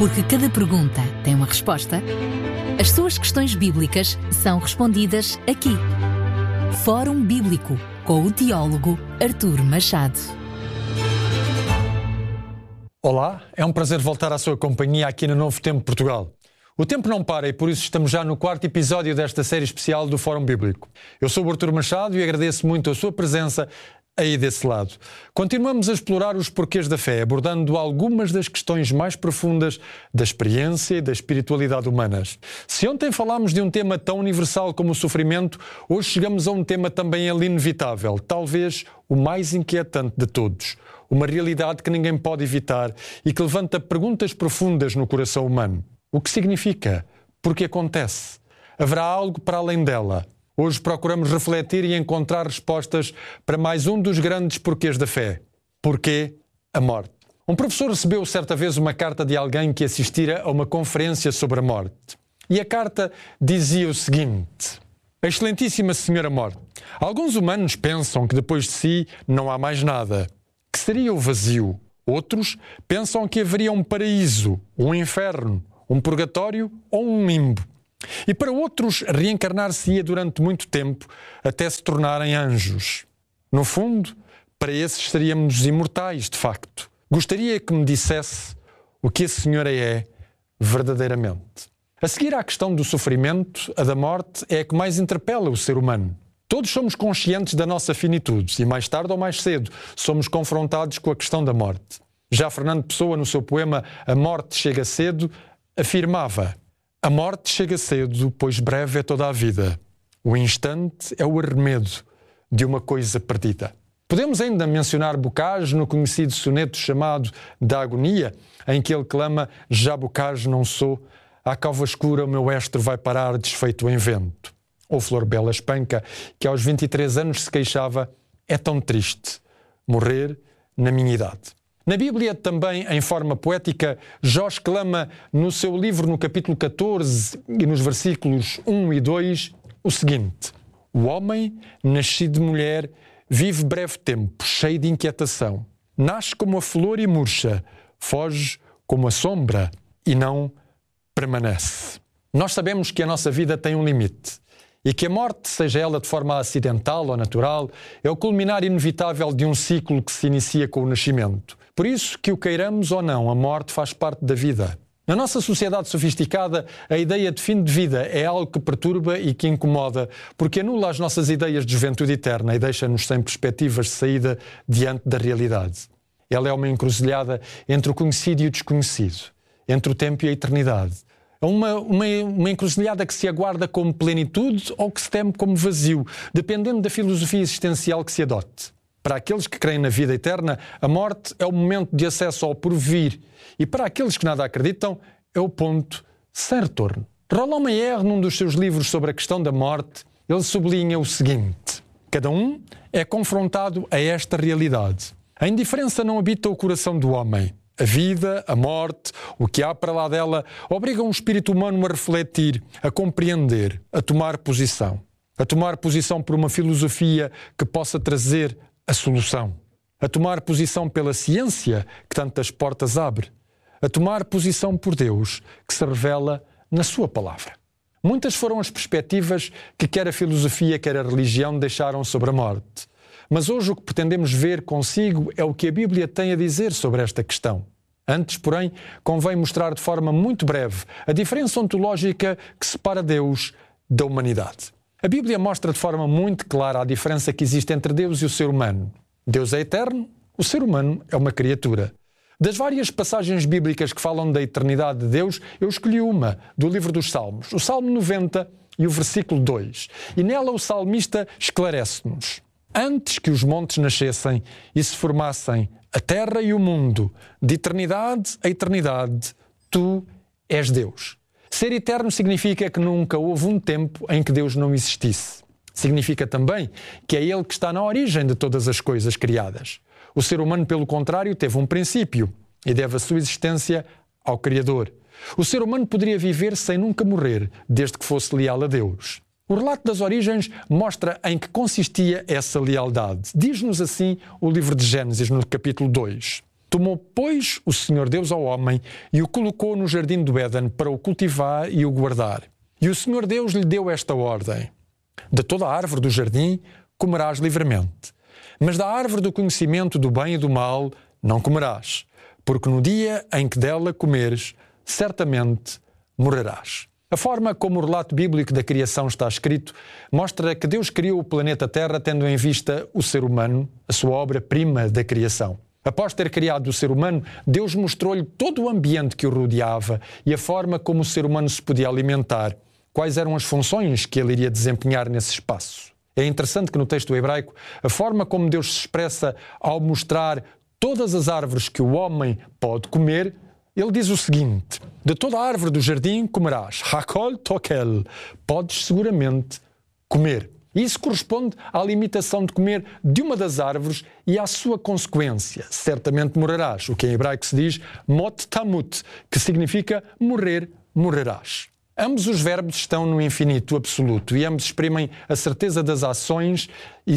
Porque cada pergunta tem uma resposta, as suas questões bíblicas são respondidas aqui. Fórum Bíblico, com o teólogo Artur Machado. Olá, é um prazer voltar à sua companhia aqui no Novo Tempo Portugal. O tempo não para e por isso estamos já no 4º episódio desta série especial do Fórum Bíblico. Eu sou o Artur Machado e agradeço muito a sua presença aí desse lado. Continuamos a explorar os porquês da fé, abordando algumas das questões mais profundas da experiência e da espiritualidade humanas. Se ontem falámos de um tema tão universal como o sofrimento, hoje chegamos a um tema também inevitável, talvez o mais inquietante de todos. Uma realidade que ninguém pode evitar e que levanta perguntas profundas no coração humano. O que significa? Por que acontece? Haverá algo para além dela? Hoje procuramos refletir e encontrar respostas para mais um dos grandes porquês da fé. Porquê a morte? Um professor recebeu certa vez uma carta de alguém que assistira a uma conferência sobre a morte. E a carta dizia o seguinte: Excelentíssima Senhora Morte, alguns humanos pensam que depois de si não há mais nada, que seria o vazio. Outros pensam que haveria um paraíso, um inferno, um purgatório ou um limbo. E para outros, reencarnar-se-ia durante muito tempo até se tornarem anjos. No fundo, para esses seríamos imortais, de facto. Gostaria que me dissesse o que a senhora é verdadeiramente. A seguir à questão do sofrimento, a da morte é a que mais interpela o ser humano. Todos somos conscientes da nossa finitude e mais tarde ou mais cedo somos confrontados com a questão da morte. Já Fernando Pessoa, no seu poema A Morte Chega Cedo, afirmava: a morte chega cedo, pois breve é toda a vida. O instante é o arremedo de uma coisa perdida. Podemos ainda mencionar Bocage no conhecido soneto chamado Da Agonia, em que ele clama: já Bocage não sou, à cova escura o meu estro vai parar desfeito em vento. Ou Flor Bela Espanca, que aos 23 anos se queixava: é tão triste morrer na minha idade. Na Bíblia, também em forma poética, Jó exclama no seu livro, no capítulo 14 e nos versículos 1 e 2, o seguinte: o homem, nascido de mulher, vive breve tempo, cheio de inquietação. Nasce como a flor e murcha, foge como a sombra e não permanece. Nós sabemos que a nossa vida tem um limite e que a morte, seja ela de forma acidental ou natural, é o culminar inevitável de um ciclo que se inicia com o nascimento. Por isso, que o queiramos ou não, a morte faz parte da vida. Na nossa sociedade sofisticada, a ideia de fim de vida é algo que perturba e que incomoda, porque anula as nossas ideias de juventude eterna e deixa-nos sem perspectivas de saída diante da realidade. Ela é uma encruzilhada entre o conhecido e o desconhecido, entre o tempo e a eternidade. É uma encruzilhada que se aguarda como plenitude ou que se teme como vazio, dependendo da filosofia existencial que se adote. Para aqueles que creem na vida eterna, a morte é o momento de acesso ao porvir. E para aqueles que nada acreditam, é o ponto sem retorno. Roland Mayer, num dos seus livros sobre a questão da morte, ele sublinha o seguinte: cada um é confrontado a esta realidade. A indiferença não habita o coração do homem. A vida, a morte, o que há para lá dela, obrigam o espírito humano a refletir, a compreender, a tomar posição. A tomar posição por uma filosofia que possa trazer a solução. A tomar posição pela ciência, que tantas portas abre. A tomar posição por Deus, que se revela na sua palavra. Muitas foram as perspectivas que quer a filosofia, quer a religião deixaram sobre a morte. Mas hoje o que pretendemos ver consigo é o que a Bíblia tem a dizer sobre esta questão. Antes, porém, convém mostrar de forma muito breve a diferença ontológica que separa Deus da humanidade. A Bíblia mostra de forma muito clara a diferença que existe entre Deus e o ser humano. Deus é eterno, o ser humano é uma criatura. Das várias passagens bíblicas que falam da eternidade de Deus, eu escolhi uma, do livro dos Salmos, o Salmo 90 e o versículo 2. E nela o salmista esclarece-nos: antes que os montes nascessem e se formassem a terra e o mundo, de eternidade a eternidade, tu és Deus. Ser eterno significa que nunca houve um tempo em que Deus não existisse. Significa também que é Ele que está na origem de todas as coisas criadas. O ser humano, pelo contrário, teve um princípio e deve a sua existência ao Criador. O ser humano poderia viver sem nunca morrer, desde que fosse leal a Deus. O relato das origens mostra em que consistia essa lealdade. Diz-nos assim o livro de Gênesis, no capítulo 2. Tomou, pois, o Senhor Deus ao homem e o colocou no jardim do Éden para o cultivar e o guardar. E o Senhor Deus lhe deu esta ordem: de toda a árvore do jardim comerás livremente, mas da árvore do conhecimento do bem e do mal não comerás, porque no dia em que dela comeres, certamente morrerás. A forma como o relato bíblico da criação está escrito mostra que Deus criou o planeta Terra tendo em vista o ser humano, a sua obra-prima da criação. Após ter criado o ser humano, Deus mostrou-lhe todo o ambiente que o rodeava e a forma como o ser humano se podia alimentar, quais eram as funções que ele iria desempenhar nesse espaço. É interessante que no texto hebraico, a forma como Deus se expressa ao mostrar todas as árvores que o homem pode comer, ele diz o seguinte: de toda a árvore do jardim comerás, hakol tokel, podes seguramente comer. Isso corresponde à limitação de comer de uma das árvores e à sua consequência, certamente morrerás, o que em hebraico se diz mot tamut, que significa morrer, morrerás. Ambos os verbos estão no infinito absoluto e ambos exprimem a certeza das ações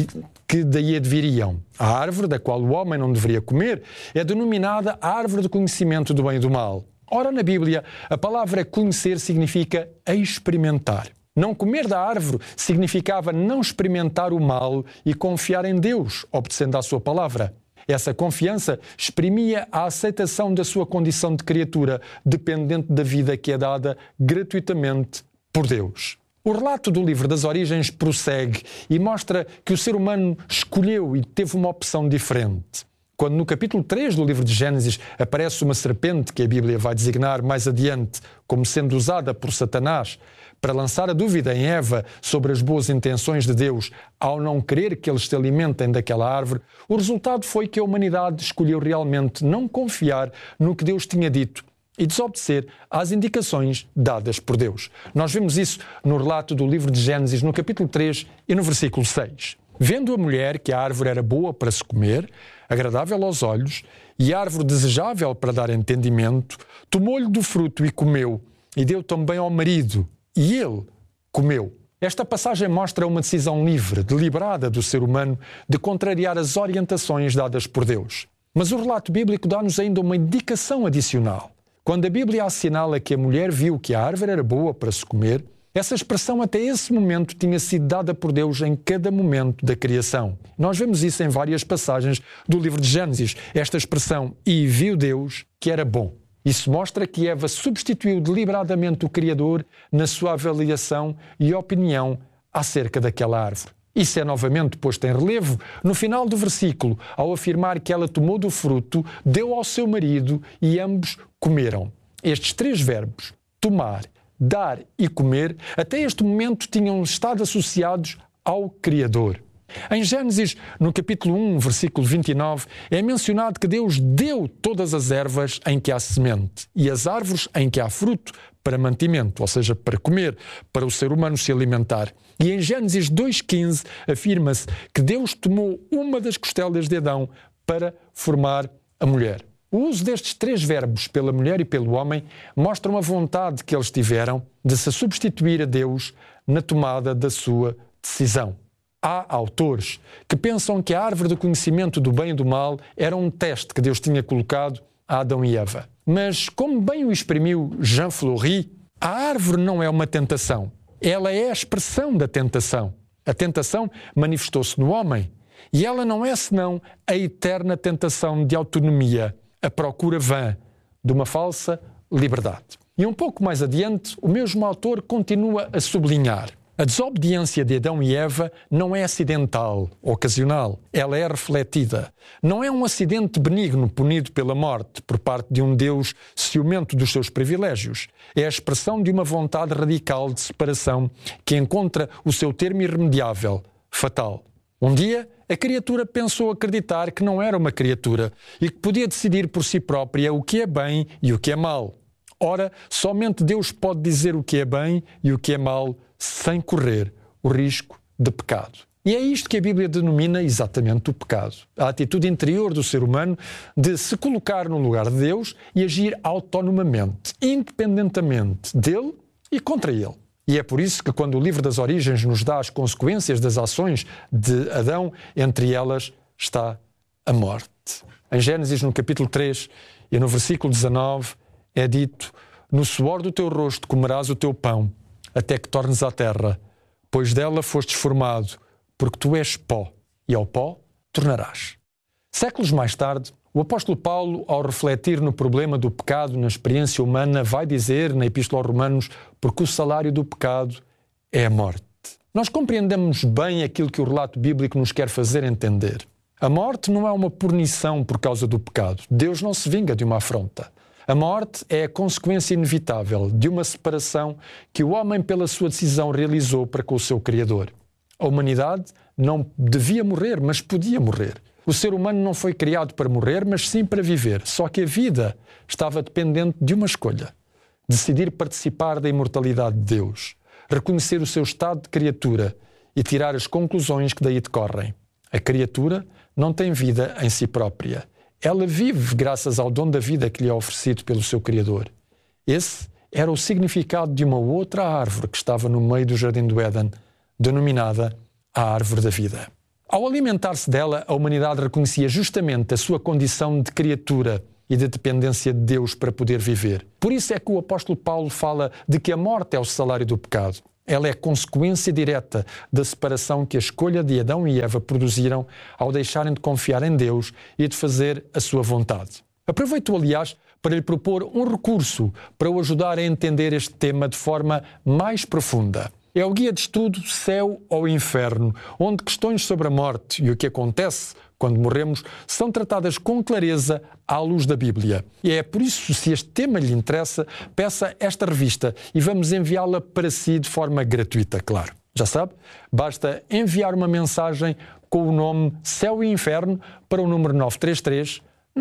que daí adviriam. A árvore, da qual o homem não deveria comer, é denominada a árvore do conhecimento do bem e do mal. Ora, na Bíblia, a palavra conhecer significa experimentar. Não comer da árvore significava não experimentar o mal e confiar em Deus, obedecendo à sua palavra. Essa confiança exprimia a aceitação da sua condição de criatura, dependente da vida que é dada gratuitamente por Deus. O relato do livro das Origens prossegue e mostra que o ser humano escolheu e teve uma opção diferente. Quando no capítulo 3 do livro de Gênesis aparece uma serpente que a Bíblia vai designar mais adiante como sendo usada por Satanás para lançar a dúvida em Eva sobre as boas intenções de Deus ao não querer que eles se alimentem daquela árvore, o resultado foi que a humanidade escolheu realmente não confiar no que Deus tinha dito e desobedecer às indicações dadas por Deus. Nós vemos isso no relato do livro de Gênesis, no capítulo 3 e no versículo 6. Vendo a mulher que a árvore era boa para se comer, agradável aos olhos, e árvore desejável para dar entendimento, tomou-lhe do fruto e comeu, e deu também ao marido, e ele comeu. Esta passagem mostra uma decisão livre, deliberada do ser humano de contrariar as orientações dadas por Deus. Mas o relato bíblico dá-nos ainda uma indicação adicional. Quando a Bíblia assinala que a mulher viu que a árvore era boa para se comer, essa expressão até esse momento tinha sido dada por Deus em cada momento da criação. Nós vemos isso em várias passagens do livro de Gênesis, esta expressão, e viu Deus que era bom. Isso mostra que Eva substituiu deliberadamente o Criador na sua avaliação e opinião acerca daquela árvore. Isso é novamente posto em relevo no final do versículo, ao afirmar que ela tomou do fruto, deu ao seu marido e ambos comeram. Estes três verbos, tomar, dar e comer, até este momento tinham estado associados ao Criador. Em Gênesis, no capítulo 1, versículo 29, é mencionado que Deus deu todas as ervas em que há semente e as árvores em que há fruto para mantimento, ou seja, para comer, para o ser humano se alimentar. E em Gênesis 2,15 afirma-se que Deus tomou uma das costelas de Adão para formar a mulher. O uso destes três verbos pela mulher e pelo homem mostram a vontade que eles tiveram de se substituir a Deus na tomada da sua decisão. Há autores que pensam que a árvore do conhecimento do bem e do mal era um teste que Deus tinha colocado a Adão e Eva. Mas, como bem o exprimiu Jean Fleury, a árvore não é uma tentação. Ela é a expressão da tentação. A tentação manifestou-se no homem e ela não é senão a eterna tentação de autonomia, a procura vã de uma falsa liberdade. E um pouco mais adiante, o mesmo autor continua a sublinhar: a desobediência de Adão e Eva não é acidental, ocasional. Ela é refletida. Não é um acidente benigno punido pela morte por parte de um Deus ciumento dos seus privilégios. É a expressão de uma vontade radical de separação que encontra o seu termo irremediável, fatal. Um dia, a criatura pensou acreditar que não era uma criatura e que podia decidir por si própria o que é bem e o que é mal. Ora, somente Deus pode dizer o que é bem e o que é mal sem correr o risco de pecado. E é isto que a Bíblia denomina exatamente o pecado. A atitude interior do ser humano de se colocar no lugar de Deus e agir autonomamente, independentemente dele e contra ele. E é por isso que quando o livro das Origens nos dá as consequências das ações de Adão, entre elas está a morte. Em Gênesis, no capítulo 3 e no versículo 19, é dito: no suor do teu rosto comerás o teu pão, até que tornes à terra, pois dela fostes formado, porque tu és pó, e ao pó tornarás. Séculos mais tarde, o apóstolo Paulo, ao refletir no problema do pecado na experiência humana, vai dizer na Epístola aos Romanos: porque o salário do pecado é a morte. Nós compreendemos bem aquilo que o relato bíblico nos quer fazer entender. A morte não é uma punição por causa do pecado. Deus não se vinga de uma afronta. A morte é a consequência inevitável de uma separação que o homem, pela sua decisão, realizou para com o seu Criador. A humanidade não devia morrer, mas podia morrer. O ser humano não foi criado para morrer, mas sim para viver. Só que a vida estava dependente de uma escolha: decidir participar da imortalidade de Deus, reconhecer o seu estado de criatura e tirar as conclusões que daí decorrem. A criatura não tem vida em si própria. Ela vive graças ao dom da vida que lhe é oferecido pelo seu Criador. Esse era o significado de uma outra árvore que estava no meio do jardim do Éden, denominada a árvore da vida. Ao alimentar-se dela, a humanidade reconhecia justamente a sua condição de criatura e de dependência de Deus para poder viver. Por isso é que o apóstolo Paulo fala de que a morte é o salário do pecado. Ela é consequência direta da separação que a escolha de Adão e Eva produziram ao deixarem de confiar em Deus e de fazer a sua vontade. Aproveito, aliás, para lhe propor um recurso para o ajudar a entender este tema de forma mais profunda. É o guia de estudo Céu ou Inferno, onde questões sobre a morte e o que acontece quando morremos são tratadas com clareza à luz da Bíblia. E é por isso, se este tema lhe interessa, peça esta revista e vamos enviá-la para si de forma gratuita, claro. Já sabe, basta enviar uma mensagem com o nome Céu e Inferno para o número 933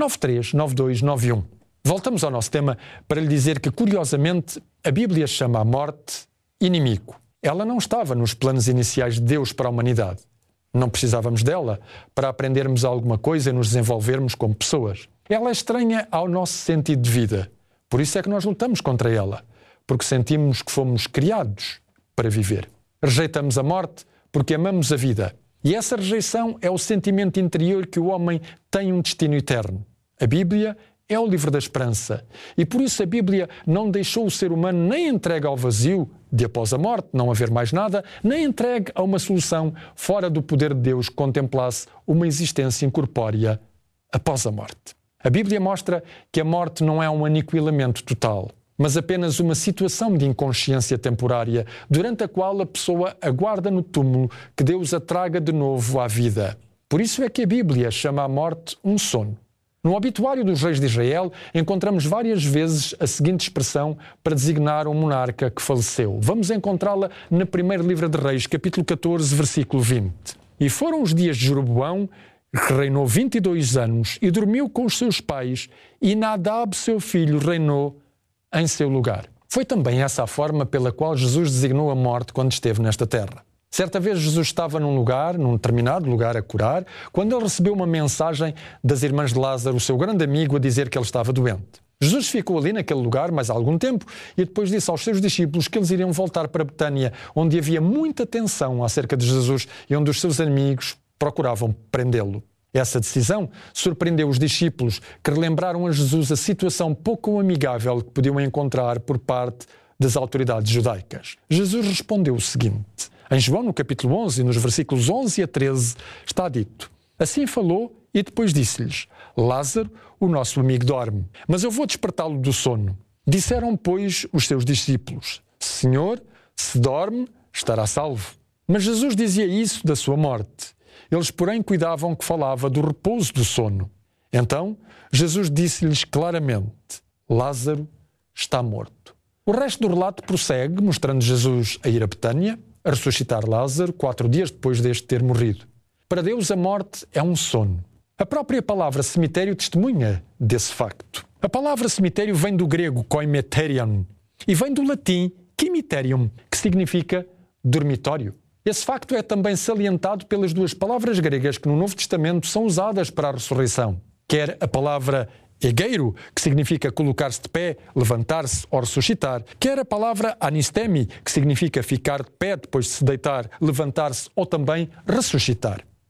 939291. Voltamos ao nosso tema para lhe dizer que, curiosamente, a Bíblia chama a morte inimigo. Ela não estava nos planos iniciais de Deus para a humanidade. Não precisávamos dela para aprendermos alguma coisa e nos desenvolvermos como pessoas. Ela é estranha ao nosso sentido de vida. Por isso é que nós lutamos contra ela, porque sentimos que fomos criados para viver. Rejeitamos a morte porque amamos a vida. E essa rejeição é o sentimento interior que o homem tem um destino eterno. A Bíblia é o livro da esperança. E por isso a Bíblia não deixou o ser humano nem entregue ao vazio de após a morte, não haver mais nada, nem entregue a uma solução fora do poder de Deus que contemplasse uma existência incorpórea após a morte. A Bíblia mostra que a morte não é um aniquilamento total, mas apenas uma situação de inconsciência temporária, durante a qual a pessoa aguarda no túmulo que Deus a traga de novo à vida. Por isso é que a Bíblia chama a morte um sono. No obituário dos reis de Israel, encontramos várias vezes a seguinte expressão para designar um monarca que faleceu. Vamos encontrá-la no primeiro livro de Reis, capítulo 14, versículo 20. E foram os dias de Jeroboão, que reinou 22 anos, e dormiu com os seus pais, e Nadab, seu filho, reinou em seu lugar. Foi também essa a forma pela qual Jesus designou a morte quando esteve nesta terra. Certa vez Jesus estava num determinado lugar a curar, quando ele recebeu uma mensagem das irmãs de Lázaro, o seu grande amigo, a dizer que ele estava doente. Jesus ficou ali naquele lugar mais algum tempo e depois disse aos seus discípulos que eles iriam voltar para Betânia, onde havia muita tensão acerca de Jesus e onde os seus amigos procuravam prendê-lo. Essa decisão surpreendeu os discípulos, que relembraram a Jesus a situação pouco amigável que podiam encontrar por parte das autoridades judaicas. Jesus respondeu o seguinte: em João, no capítulo 11, nos versículos 11 a 13, está dito: assim falou e depois disse-lhes: Lázaro, o nosso amigo, dorme, mas eu vou despertá-lo do sono. Disseram, pois, os seus discípulos: Senhor, se dorme, estará salvo. Mas Jesus dizia isso da sua morte. Eles, porém, cuidavam que falava do repouso do sono. Então, Jesus disse-lhes claramente: Lázaro está morto. O resto do relato prossegue, mostrando Jesus a ir a Betânia, a ressuscitar Lázaro 4 dias depois deste ter morrido. Para Deus, a morte é um sono. A própria palavra cemitério testemunha desse facto. A palavra cemitério vem do grego koimeterion e vem do latim cimiterium, que significa dormitório. Esse facto é também salientado pelas duas palavras gregas que no Novo Testamento são usadas para a ressurreição. Quer a palavra egeiro, que significa colocar-se de pé, levantar-se ou ressuscitar, quer a palavra anistemi, que significa ficar de pé depois de se deitar, levantar-se ou também ressuscitar.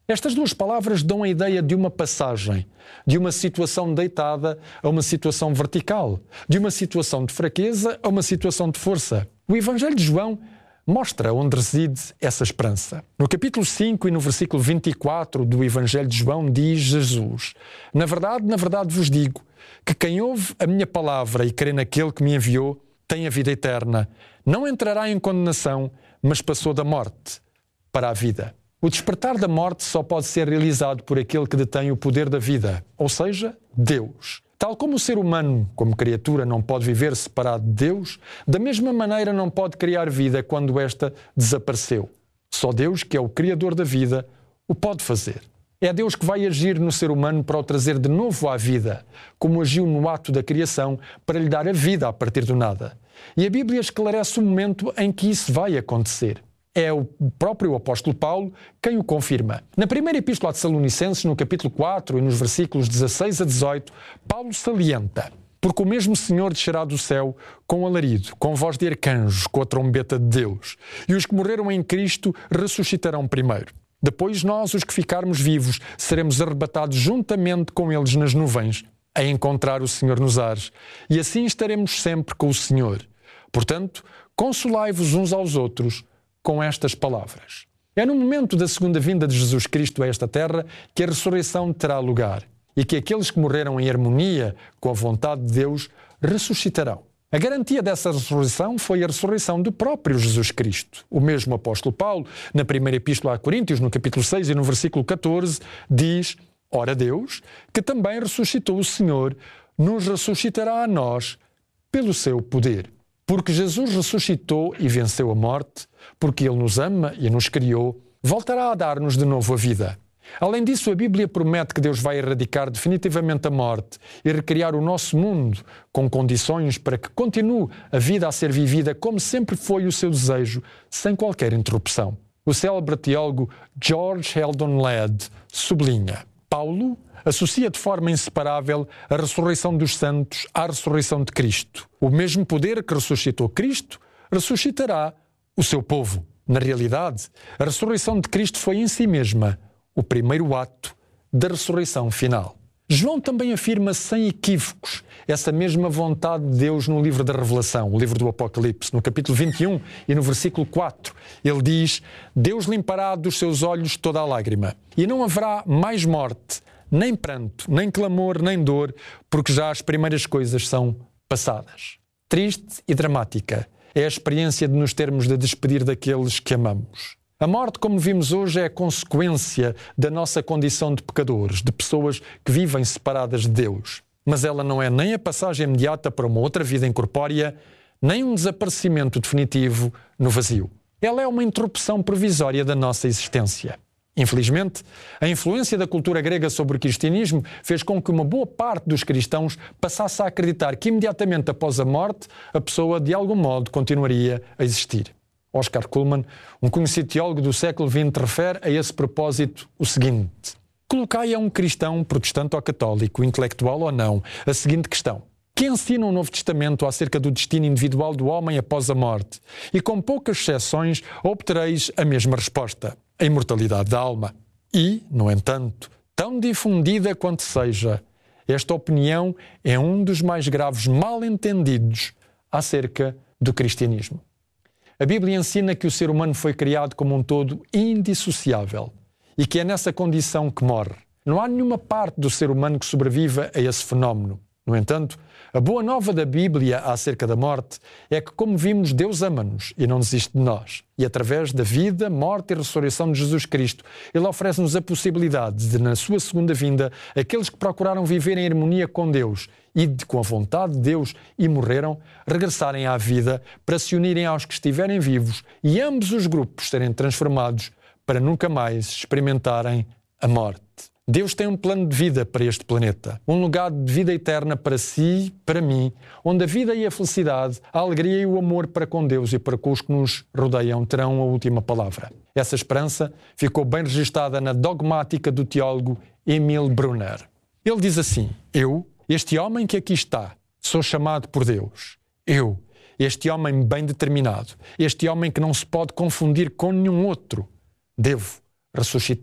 Estas duas palavras dão a ideia de uma passagem, de uma situação deitada a uma situação vertical, de uma situação de fraqueza a uma situação de força. O Evangelho de João mostra onde reside essa esperança. No capítulo 5 e no versículo 24 do Evangelho de João diz Jesus: na verdade vos digo, que quem ouve a minha palavra e crê naquele que me enviou, tem a vida eterna. Não entrará em condenação, mas passou da morte para a vida. O despertar da morte só pode ser realizado por aquele que detém o poder da vida, ou seja, Deus. Tal como o ser humano, como criatura, não pode viver separado de Deus, da mesma maneira não pode criar vida quando esta desapareceu. Só Deus, que é o Criador da vida, o pode fazer. É Deus que vai agir no ser humano para o trazer de novo à vida, como agiu no ato da criação para lhe dar a vida a partir do nada. E a Bíblia esclarece o momento em que isso vai acontecer. É o próprio apóstolo Paulo quem o confirma. Na primeira epístola a Tessalonicenses, no capítulo 4 e nos versículos 16 a 18, Paulo salienta: porque o mesmo Senhor descerá do céu com alarido, com voz de arcanjos, com a trombeta de Deus. E os que morreram em Cristo ressuscitarão primeiro. Depois nós, os que ficarmos vivos, seremos arrebatados juntamente com eles nas nuvens, a encontrar o Senhor nos ares. E assim estaremos sempre com o Senhor. Portanto, consolai-vos uns aos outros com estas palavras. É no momento da segunda vinda de Jesus Cristo a esta terra que a ressurreição terá lugar e que aqueles que morreram em harmonia com a vontade de Deus ressuscitarão. A garantia dessa ressurreição foi a ressurreição do próprio Jesus Cristo. O mesmo apóstolo Paulo, na primeira epístola a Coríntios, no capítulo 6 e no versículo 14, diz: ora Deus, que também ressuscitou o Senhor, nos ressuscitará a nós pelo seu poder. Porque Jesus ressuscitou e venceu a morte, porque Ele nos ama e nos criou, voltará a dar-nos de novo a vida. Além disso, a Bíblia promete que Deus vai erradicar definitivamente a morte e recriar o nosso mundo com condições para que continue a vida a ser vivida como sempre foi o seu desejo, sem qualquer interrupção. O célebre teólogo George Eldon Ladd sublinha: Paulo associa de forma inseparável a ressurreição dos santos à ressurreição de Cristo. O mesmo poder que ressuscitou Cristo ressuscitará o seu povo. Na realidade, a ressurreição de Cristo foi em si mesma o primeiro ato da ressurreição final. João também afirma sem equívocos essa mesma vontade de Deus no livro da Revelação, o livro do Apocalipse, no capítulo 21 e no versículo 4. Ele diz: Deus limpará dos seus olhos toda a lágrima, e não haverá mais morte, nem pranto, nem clamor, nem dor, porque já as primeiras coisas são passadas. Triste e dramática é a experiência de nos termos de despedir daqueles que amamos. A morte, como vimos hoje, é a consequência da nossa condição de pecadores, de pessoas que vivem separadas de Deus. Mas ela não é nem a passagem imediata para uma outra vida incorpórea, nem um desaparecimento definitivo no vazio. Ela é uma interrupção provisória da nossa existência. Infelizmente, a influência da cultura grega sobre o cristianismo fez com que uma boa parte dos cristãos passasse a acreditar que imediatamente após a morte, a pessoa de algum modo continuaria a existir. Oscar Cullmann, um conhecido teólogo do século XX, refere a esse propósito o seguinte: colocai a um cristão, protestante ou católico, intelectual ou não, a seguinte questão: que ensina o Novo Testamento acerca do destino individual do homem após a morte? E com poucas exceções obtereis a mesma resposta: a imortalidade da alma. E, no entanto, tão difundida quanto seja, esta opinião é um dos mais graves mal-entendidos acerca do cristianismo. A Bíblia ensina que o ser humano foi criado como um todo indissociável e que é nessa condição que morre. Não há nenhuma parte do ser humano que sobreviva a esse fenómeno. No entanto, a boa nova da Bíblia acerca da morte é que, como vimos, Deus ama-nos e não desiste de nós. E através da vida, morte e ressurreição de Jesus Cristo, Ele oferece-nos a possibilidade de, na sua segunda vinda, aqueles que procuraram viver em harmonia com Deus e com a vontade de Deus e morreram, regressarem à vida para se unirem aos que estiverem vivos e ambos os grupos serem transformados para nunca mais experimentarem a morte. Deus tem um plano de vida para este planeta, um legado de vida eterna para si, para mim, onde a vida e a felicidade, a alegria e o amor para com Deus e para com os que nos rodeiam terão a última palavra. Essa esperança ficou bem registada na dogmática do teólogo Emil Brunner. Ele diz assim: eu, este homem que aqui está, sou chamado por Deus. Eu, este homem bem determinado, este homem que não se pode confundir com nenhum outro, devo ressuscitar.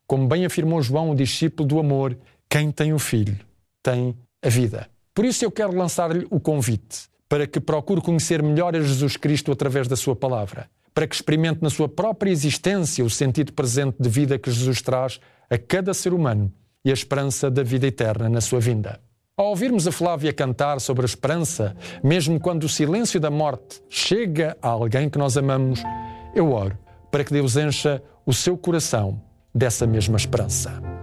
Como bem afirmou João, o discípulo do amor, quem tem o Filho tem a vida. Por isso eu quero lançar-lhe o convite para que procure conhecer melhor a Jesus Cristo através da sua palavra, para que experimente na sua própria existência o sentido presente de vida que Jesus traz a cada ser humano e a esperança da vida eterna na sua vinda. Ao ouvirmos a Flávia cantar sobre a esperança, mesmo quando o silêncio da morte chega a alguém que nós amamos, eu oro para que Deus encha o seu coração dessa mesma esperança.